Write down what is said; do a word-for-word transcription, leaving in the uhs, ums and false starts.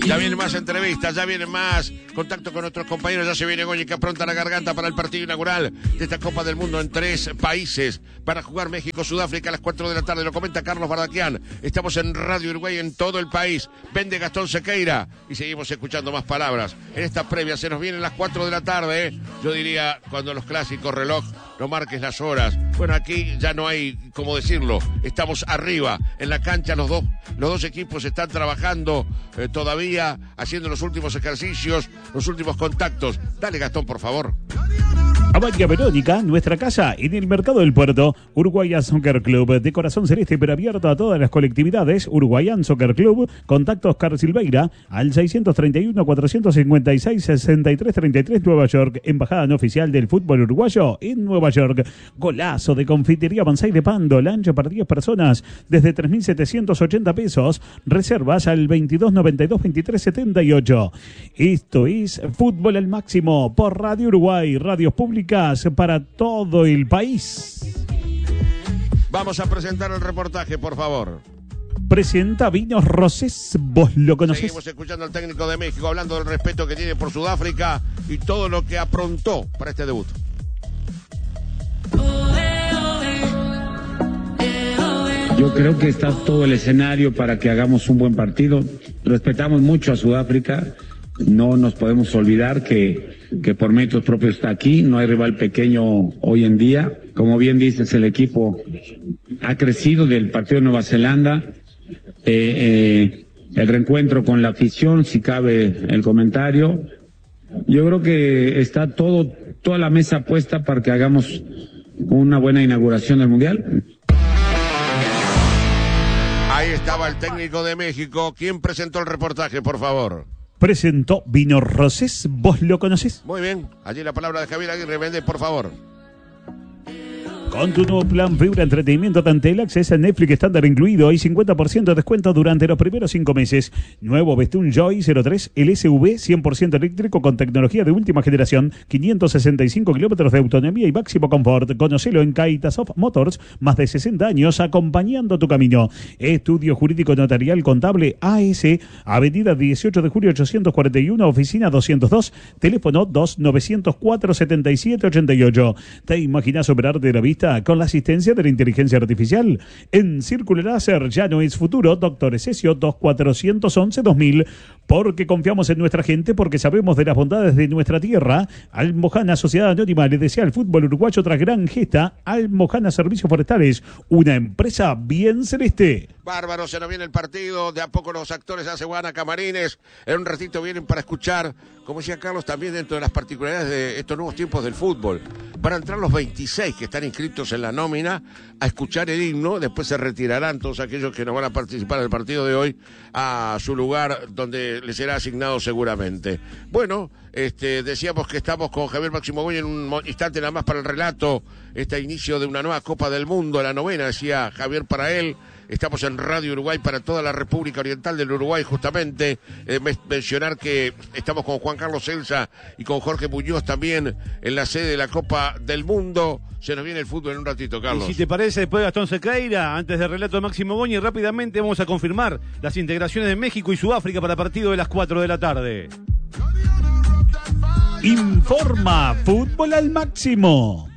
Ya vienen más entrevistas, ya vienen más contacto con nuestros compañeros. Ya se viene Goñi, que apronta la garganta para el partido inaugural de esta Copa del Mundo en tres países para jugar México-Sudáfrica a las cuatro de la tarde. Lo comenta Carlos Bardaquian. Estamos en Radio Uruguay en todo el país. Vende Gastón Sequeira y seguimos escuchando más palabras. En esta previa se nos vienen las cuatro de la tarde. ¿eh? Yo diría, cuando los clásicos reloj no marques las horas. Bueno, aquí ya no hay cómo decirlo. Estamos arriba en la cancha. Los dos, los dos equipos están trabajando eh, todavía, haciendo los últimos ejercicios, los últimos contactos. Dale, Gastón, por favor. Abanca Verónica, nuestra casa en el Mercado del Puerto. Uruguayan Soccer Club, de corazón celeste pero abierto a todas las colectividades. Uruguayan Soccer Club, contacto Oscar Silveira al seiscientos treinta y uno, cuatrocientos cincuenta y seis, sesenta y tres treinta y tres, Nueva York. Embajada no oficial del fútbol uruguayo en Nueva York. Golazo de confitería Banzai de Pando, lancha para diez personas desde tres mil setecientos ochenta pesos. Reservas al veintidós noventa y dos, veintitrés setenta y ocho. Esto es Fútbol al Máximo por Radio Uruguay, radios públicas para todo el país. Vamos a presentar el reportaje, por favor. Presenta Vinos Rosés, vos lo conocés. Seguimos escuchando al técnico de México hablando del respeto que tiene por Sudáfrica y todo lo que aprontó para este debut. Yo creo que está todo el escenario para que hagamos un buen partido. Respetamos mucho a Sudáfrica. No nos podemos olvidar que, que por méritos propios está aquí. No hay rival pequeño hoy en día. Como bien dices, el equipo ha crecido del partido de Nueva Zelanda. Eh, eh, el reencuentro con la afición, si cabe el comentario. Yo creo que está todo, toda la mesa puesta para que hagamos una buena inauguración del Mundial. Ahí estaba el técnico de México. ¿Quién presentó el reportaje, por favor? Presentó Vinos Rosés, vos lo conocés. Muy bien, allí la palabra de Javier Aguirre. Vende, por favor. Con tu nuevo plan Fibra Entretenimiento Tantel, acceso a Netflix estándar incluido y cincuenta por ciento de descuento durante los primeros cinco meses. Nuevo Vestun Joy cero tres L S V cien por ciento eléctrico con tecnología de última generación, quinientos sesenta y cinco kilómetros de autonomía y máximo confort. Conocelo en Caitasoft Motors, más de sesenta años acompañando tu camino. Estudio Jurídico Notarial Contable A S, Avenida dieciocho de julio ochocientos cuarenta y uno, oficina doscientos dos, teléfono dos nueve cero cuatro, setenta y siete ochenta y ocho. ¿Te imaginas operar de la vista con la asistencia de la inteligencia artificial? En Círculo Láser ya no es futuro. Doctor Esesio dos cuatro once, dos mil. Porque confiamos en nuestra gente, porque sabemos de las bondades de nuestra tierra. Almojana Sociedad Anónima le desea al fútbol uruguayo otra gran gesta. Almojana Servicios Forestales, una empresa bien celeste. Bárbaro, se nos viene el partido. De a poco los actores hacen van a camarines. En un ratito vienen para escuchar, como decía Carlos, también dentro de las particularidades de estos nuevos tiempos del fútbol. Van a entrar los veintiséis que están inscritos en la nómina a escuchar el himno. Después se retirarán todos aquellos que no van a participar del partido de hoy a su lugar donde les será asignado seguramente. Bueno, este, decíamos que estamos con Javier Máximo Goñi en un instante nada más para el relato. Este inicio de una nueva Copa del Mundo, la novena, decía Javier, para él. Estamos en Radio Uruguay para toda la República Oriental del Uruguay, justamente. Eh, mencionar que estamos con Juan Carlos Celsa y con Jorge Muñoz también en la sede de la Copa del Mundo. Se nos viene el fútbol en un ratito, Carlos. Y si te parece, después de Gastón Sequeira, antes del relato de Máximo Goñi, rápidamente vamos a confirmar las integraciones de México y Sudáfrica para partido de las cuatro de la tarde. Informa Fútbol al Máximo.